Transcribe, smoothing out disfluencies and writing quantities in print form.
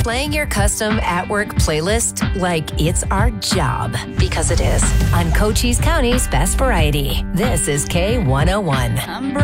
playing your custom at-work playlist like it's our job, because it is. On Cochise County's Best Variety, this is K101.